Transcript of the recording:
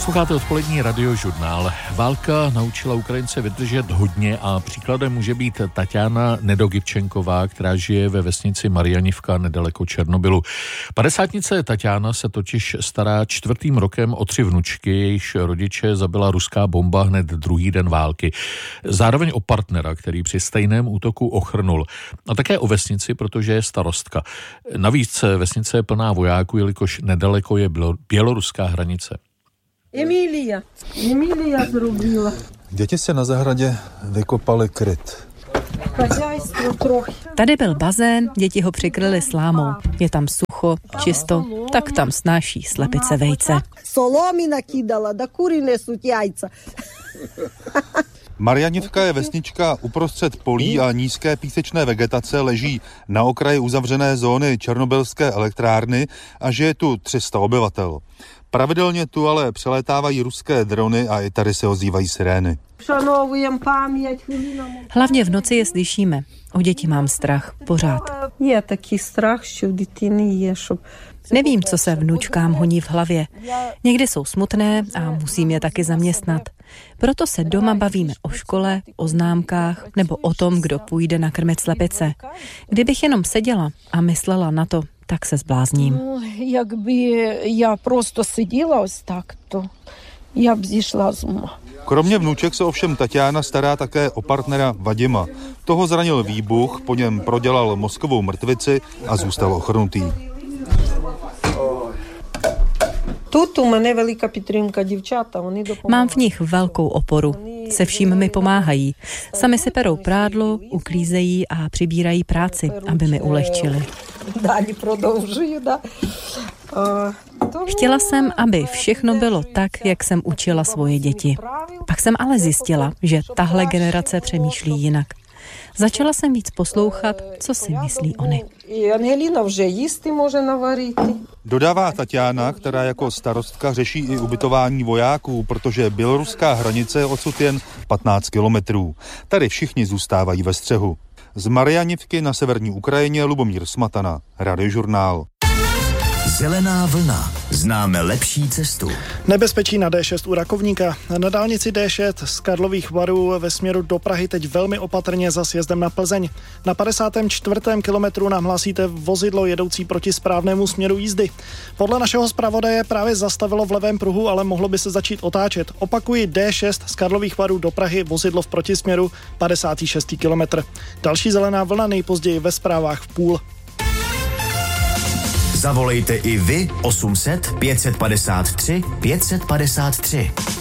Posloucháte odpolední radiožurnál. Válka naučila Ukrajince vydržet hodně a příkladem může být Taťána Nedogivčenková, která žije ve vesnici Marianivka nedaleko Černobylu. Padesátnice Taťána se totiž stará 4. rokem o 3 vnučky, jejichž rodiče zabila ruská bomba hned druhý den války. Zároveň o partnera, který při stejném útoku ochrnul. A také o vesnici, protože je starostka. Navíc vesnice je plná vojáků, jelikož nedaleko je běloruská hranice. Emília zrobila. Děti se na zahradě vykopali kryt. Tady byl bazén, děti ho přikryly slámou. Je tam sucho, čisto, tak tam snáší slepice vejce. Соломи накидала, да кури несуть яйца. Marianivka je vesnička uprostřed polí a nízké písečné vegetace, leží na okraji uzavřené zóny černobylské elektrárny a žije tu 300 obyvatel. Pravidelně tu ale přelétávají ruské drony a i tady se ozývají sirény. Hlavně v noci je slyšíme. O děti mám strach, pořád. Je taky strach, že u dětiny je. Nevím, co se vnučkám honí v hlavě. Někdy jsou smutné a musím je taky zaměstnat. Proto se doma bavíme o škole, o známkách nebo o tom, kdo půjde nakrmit slepice. Kdybych jenom seděla a myslela na to, tak se zblázním. Jakby já prostě seděla tak, to já by zešla z uma. Kromě vnuček se ovšem Taťána stará také o partnera Vadima. Toho zranil výbuch, po něm prodělal mozkovou mrtvici a zůstal ochrnutý. Mám v nich velkou oporu. Se vším mi pomáhají. Sami si perou prádlo, uklízejí a přibírají práci, aby mi ulehčili. Chtěla jsem, aby všechno bylo tak, jak jsem učila svoje děti. Pak jsem ale zjistila, že tahle generace přemýšlí jinak. Začala jsem víc poslouchat, co si myslí oni. Dodává Taťána, která jako starostka řeší i ubytování vojáků, protože běloruská hranice je odsud jen 15 kilometrů. Tady všichni zůstávají ve střehu. Z Marianivky na severní Ukrajině Lubomír Smatana, Radiožurnál. Zelená vlna. Známe lepší cestu. Nebezpečí na D6 u Rakovníka. Na dálnici D6 z Karlových Varů ve směru do Prahy teď velmi opatrně za sjezdem na Plzeň. Na 54. kilometru nám hlásíte vozidlo jedoucí proti správnému směru jízdy. Podle našeho zpravodaje právě zastavilo v levém pruhu, ale mohlo by se začít otáčet. Opakuji, D6 z Karlových Varů do Prahy, vozidlo v protisměru, 56. kilometr. Další zelená vlna nejpozději ve zprávách v půl. Zavolejte i vy 800 553 553.